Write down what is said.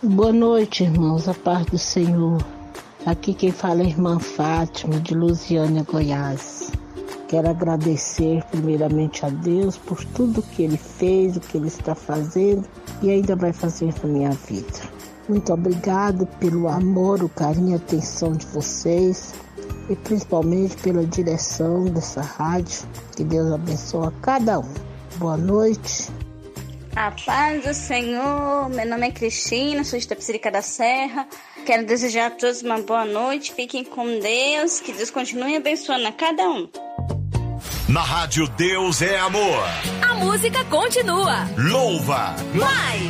Boa noite, irmãos, a paz do Senhor. Aqui quem fala é a irmã Fátima, de Lusiânia, Goiás. Quero agradecer primeiramente a Deus por tudo que Ele fez, o que Ele está fazendo e ainda vai fazer na minha vida. Muito obrigado pelo amor, o carinho e a atenção de vocês e principalmente pela direção dessa rádio. Que Deus abençoe a cada um. Boa noite. A paz do Senhor, meu nome é Cristina, sou de Itapecerica da Serra. Quero desejar a todos uma boa noite, fiquem com Deus, que Deus continue abençoando a cada um. Na rádio Deus é Amor. A música continua. Louva. Vai!